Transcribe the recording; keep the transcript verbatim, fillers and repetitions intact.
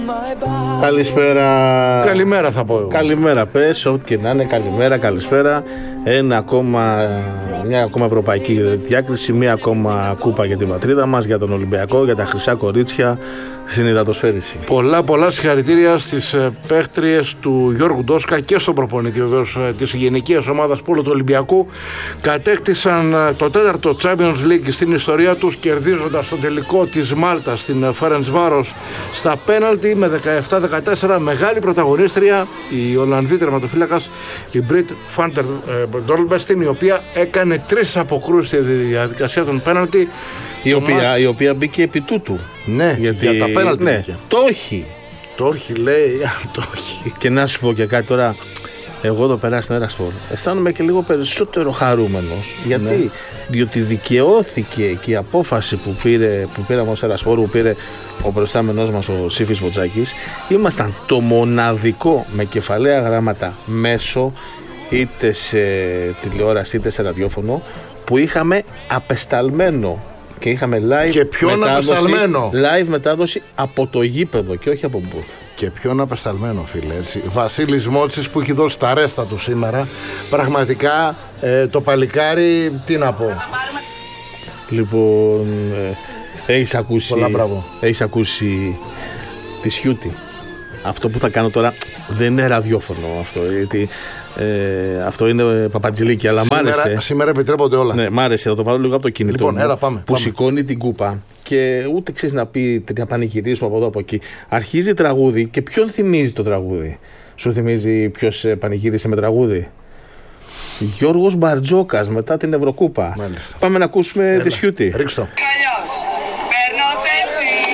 Καλησπέρα. Καλημέρα θα πω εγώ. Καλημέρα πες, ό,τι και να είναι. Καλημέρα, καλησπέρα. Ένα ακόμα, μια ακόμα ευρωπαϊκή διάκριση, μια ακόμα κούπα για την πατρίδα μας, για τον Ολυμπιακό, για τα χρυσά κορίτσια στην υδατοσφαίριση. Πολλά πολλά συγχαρητήρια στις παίχτριες του Γιώργου Ντόσκα και στον προπονητή βεβαίως της γυναικείας ομάδας πόλο του Ολυμπιακού. Κατέκτησαν το τέταρτο Champions League στην ιστορία τους, κερδίζοντας το τελικό της Μάλτας στην Φερεντσβάρος στα πέναλτι με δεκαεπτά δεκατέσσερα. Μεγάλη πρωταγωνίστρια η Ολλανδή τερματοφύλακας, η Μπριτ Φάντερ Ντόλμπερστιν, η οποία έκανε τρεις αποκρούσεις στη διαδικασία των πέναλτι. Η οποία, η οποία μπήκε επί τούτου. Ναι, γιατί, για τα πέναλτι. Ναι, το όχι. Το όχι λέει, το όχι. Και να σου πω και κάτι τώρα. Εγώ εδώ πέρα στην Ερασπορ αισθάνομαι και λίγο περισσότερο χαρούμενος. Γιατί, ναι. διότι δικαιώθηκε και η απόφαση που, πήρε, που πήραμε ως Ερασπορ, που πήρε ο προϊστάμενός μας ο Σύφης Βοτζάκης. Ήμασταν το μοναδικό με κεφαλαία γράμματα μέσο, είτε σε τηλεόραση είτε σε ραδιόφωνο, που είχαμε απεσταλμένο και είχαμε live, και ποιον μετάδοση, απεσταλμένο. live μετάδοση από το γήπεδο και όχι από booth. Και ποιον απεσταλμένο, φίλε, έτσι. Βασίλης Μότσης που έχει δώσει τα ρέστα του σήμερα. Πραγματικά ε, το παλικάρι, τι να πω. Λοιπόν, ε, έχεις ακούσει, έχεις ακούσει τη Σιούτη. Αυτό που θα κάνω τώρα δεν είναι ραδιόφωνο αυτό, γιατί ε, αυτό είναι παπατζηλίκι, αλλά σήμερα, μ' άρεσε. Σήμερα επιτρέπονται όλα. Ναι, μ' άρεσε, θα το βάλω λίγο από το κινητό λοιπόν, μου, έλα, πάμε, που πάμε. σηκώνει την κούπα και ούτε ξέρεις να πει να πανηγυρίσουμε από εδώ από εκεί. Αρχίζει τραγούδι και ποιον θυμίζει το τραγούδι? Σου θυμίζει ποιος πανηγύρισε με τραγούδι? Γιώργος Μπαρτζόκας μετά την Ευρωκούπα. Μάλιστα. Πάμε να ακούσουμε τη Σιούτη. Ρίξτε το.